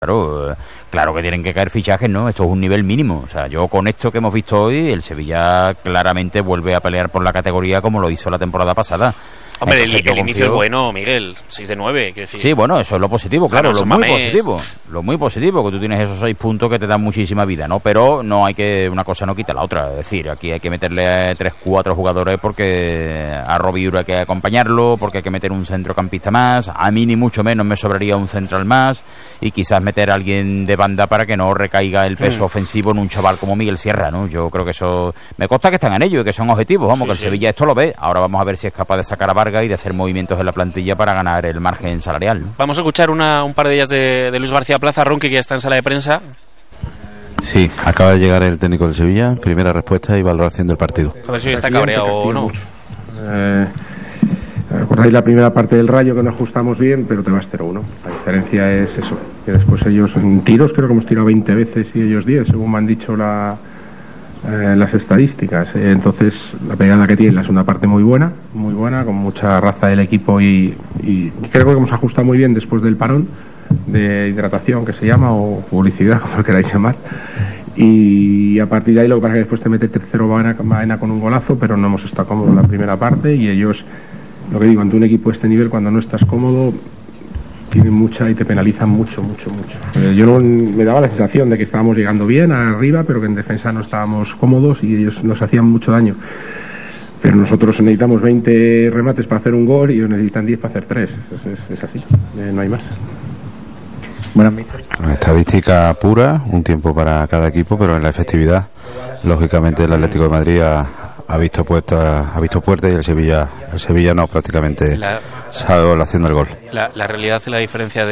Claro que tienen que caer fichajes, ¿no? Esto es un nivel mínimo. O sea, yo con esto que hemos visto hoy, el Sevilla claramente vuelve a pelear por la categoría como lo hizo la temporada pasada. Hombre, el inicio es bueno, Miguel, 6 de 9, quiero decir. Sí, bueno, eso es lo positivo, claro, lo muy positivo, que tú tienes esos 6 puntos que te dan muchísima vida, ¿no? Pero no hay que, una cosa no quita la otra, es decir, aquí hay que meterle 3-4 jugadores porque a Robiura hay que acompañarlo, porque hay que meter un centrocampista más, a mí ni mucho menos me sobraría un central más, y quizás meter a alguien de banda para que no recaiga el peso ofensivo en un chaval como Miguel Sierra, ¿no? Yo creo que eso, me consta que están en ello y que son objetivos, vamos, que el Sevilla esto lo ve, ahora vamos a ver si es capaz de sacar a Vargas y de hacer movimientos en la plantilla para ganar el margen salarial. Vamos a escuchar un par de ellas de Luis García Plaza, Ronqui, que ya está en sala de prensa. Sí, acaba de llegar el técnico del Sevilla, primera respuesta y valoración del partido. A ver si está cabreado o no. Recordáis la primera parte del Rayo que no ajustamos bien, pero te vas 0-1. La diferencia es eso, que después ellos en tiros creo que hemos tirado 20 veces y ellos 10, según me han dicho las estadísticas. Entonces la pegada que tiene la segunda parte muy buena, con mucha raza del equipo y creo que hemos ajustado muy bien después del parón de hidratación que se llama, o publicidad, como lo queráis llamar, y a partir de ahí lo que pasa es que después te mete el tercero Baena con un golazo, pero no hemos estado cómodos en la primera parte, y ellos, lo que digo, ante un equipo de este nivel, cuando no estás cómodo tienen mucha y te penalizan mucho. Yo no, me daba la sensación de que estábamos llegando bien arriba, pero que en defensa no estábamos cómodos y ellos nos hacían mucho daño. Pero nosotros necesitamos 20 remates para hacer un gol y ellos necesitan 10 para hacer 3. Es así, no hay más. Buenas, mister. Estadística pura, un tiempo para cada equipo, pero en la efectividad, lógicamente el Atlético de Madrid ha visto puerta y el Sevilla no, prácticamente salió la acción del gol. La realidad es la diferencia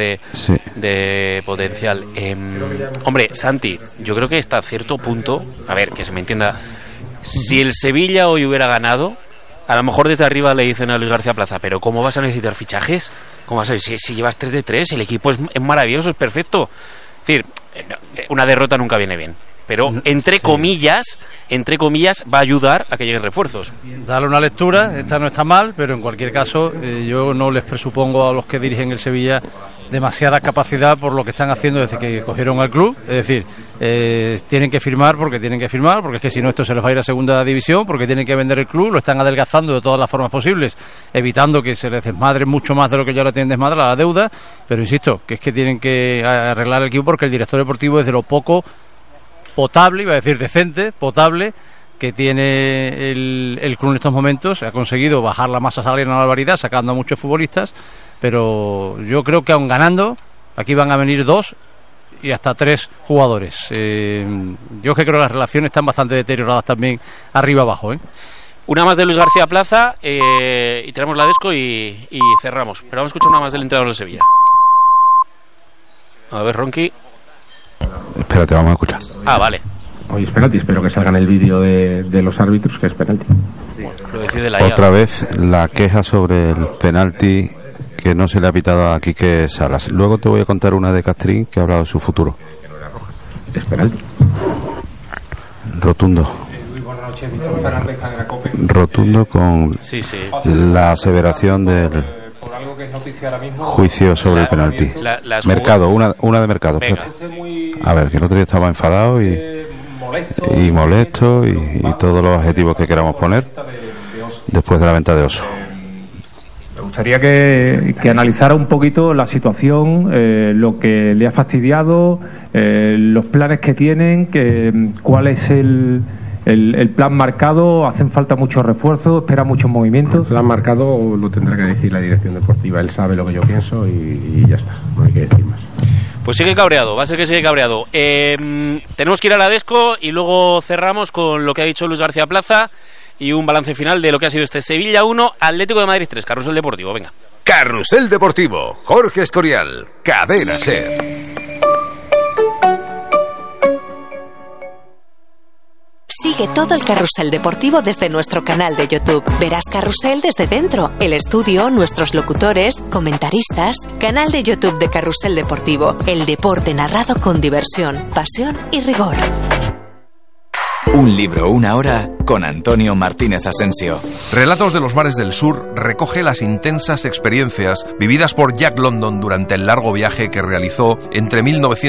de potencial. Hombre, Santi, yo creo que está a cierto punto, a ver, que se me entienda, si el Sevilla hoy hubiera ganado, a lo mejor desde arriba le dicen a Luis García Plaza, pero ¿cómo vas a necesitar fichajes? ¿Cómo vas a si llevas 3 de 3, el equipo es maravilloso, es perfecto? Es decir, una derrota nunca viene bien, pero entre comillas va a ayudar a que lleguen refuerzos. Darle una lectura, esta no está mal, pero en cualquier caso yo no les presupongo a los que dirigen el Sevilla demasiada capacidad por lo que están haciendo desde que cogieron al club. Es decir, tienen que firmar, porque es que si no esto se les va a ir a segunda división, porque tienen que vender el club, lo están adelgazando de todas las formas posibles, evitando que se les desmadre mucho más de lo que ya lo tienen desmadrada la deuda, pero insisto, que es que tienen que arreglar el equipo porque el director deportivo es de lo poco potable, iba a decir decente, potable, que tiene el club en estos momentos. Ha conseguido bajar la masa salarial en una barbaridad, sacando a muchos futbolistas, pero yo creo que aun ganando, aquí van a venir 2 y hasta 3 jugadores. Yo creo que las relaciones están bastante deterioradas también arriba abajo. Una más de Luis García Plaza y tenemos la Desco y cerramos. Pero vamos a escuchar una más del entrenador de Sevilla. A ver, Ronqui. Espérate, vamos a escuchar. Vale. Hoy es penalti, espero que salga en el vídeo de los árbitros que es penalti. Lo decide la Otra vez la queja sobre el penalti que no se le ha pitado a Quique Salas. Luego te voy a contar una de Castrín que ha hablado de su futuro. Es penalti. Rotundo con la aseveración del juicio sobre el penalti. Mercado, una de Mercado. A ver, que el otro día estaba enfadado y molesto y todos los adjetivos que queramos poner después de la venta de Oso. Me gustaría que analizara un poquito la situación, lo que le ha fastidiado, los planes que tienen, cuál es el plan marcado. Hacen falta muchos refuerzos, espera muchos movimientos. El plan marcado lo tendrá que decir la dirección deportiva, él sabe lo que yo pienso y ya está, no hay que decir más. Pues sigue cabreado, va a ser que sigue cabreado. Tenemos que ir a la Desco y luego cerramos con lo que ha dicho Luis García Plaza y un balance final de lo que ha sido este Sevilla 1, Atlético de Madrid 3, Carrusel Deportivo, venga. Carrusel Deportivo, Jorge Escorial, Cadena SER. Sigue todo el Carrusel Deportivo desde nuestro canal de YouTube. Verás Carrusel desde dentro, el estudio, nuestros locutores, comentaristas. Canal de YouTube de Carrusel Deportivo. El deporte narrado con diversión, pasión y rigor. Un libro, una hora, con Antonio Martínez Asensio. Relatos de los mares del sur recoge las intensas experiencias vividas por Jack London durante el largo viaje que realizó entre 1900